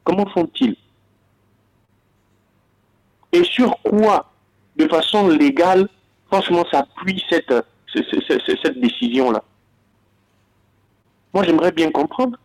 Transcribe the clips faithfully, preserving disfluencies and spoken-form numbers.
Comment font-ils? Et sur quoi, de façon légale, franchement, s'appuie cette, cette, cette, cette décision-là? Moi, j'aimerais bien comprendre.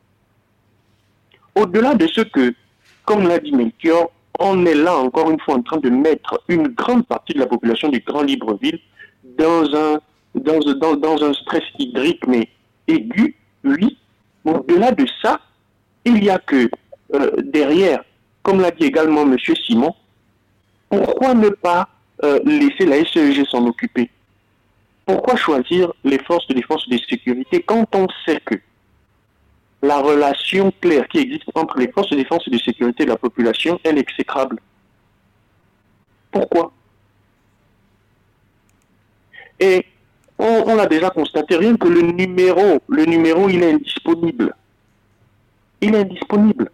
Au-delà de ce que, comme l'a dit Melchior, on est là encore une fois en train de mettre une grande partie de la population du Grand Libreville dans un, dans, dans, dans un stress hydrique, mais aigu, oui. Au-delà de ça, il y a que euh, derrière, comme l'a dit également M. Simon, pourquoi ne pas euh, laisser la S E G s'en occuper? Pourquoi choisir les forces de défense et de sécurité quand on sait que la relation claire qui existe entre les forces de défense et de sécurité et la population est exécrable? Pourquoi? Et on, on l'a déjà constaté, rien que le numéro, le numéro, il est indisponible. Il est indisponible.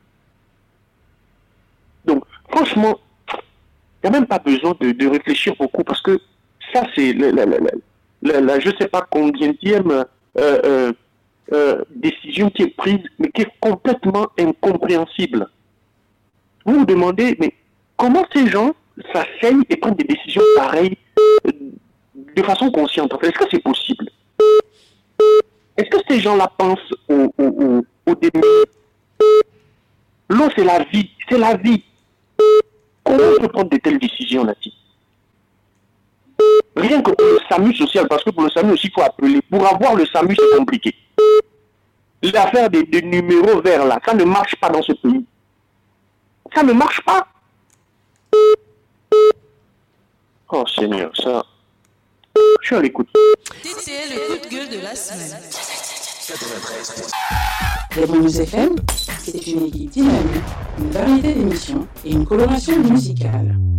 Donc, franchement, il n'y a même pas besoin de, de réfléchir beaucoup parce que ça, c'est la, la, la, la, la, je ne sais pas combienième euh, euh, euh, décision qui est prise, mais qui est complètement incompréhensible. Vous vous demandez, mais comment ces gens s'asseyent et prennent des décisions pareilles euh, de façon consciente? En fait, est-ce que c'est possible? Est-ce que ces gens-là pensent au, au, au, au début? L'eau, c'est la vie, c'est la vie. Comment on peut prendre de telles décisions là-dessus? Rien que pour le SAMU social, parce que pour le SAMU aussi, il faut appeler. Pour avoir le SAMU, c'est compliqué. L'affaire des, des numéros verts là, ça ne marche pas dans ce pays. Ça ne marche pas. Oh Seigneur, ça... Je suis à l'écoute. C'est le coup de gueule de la semaine. Rebond News F M, c'est une équipe dynamique, une variété d'émissions et une coloration musicale.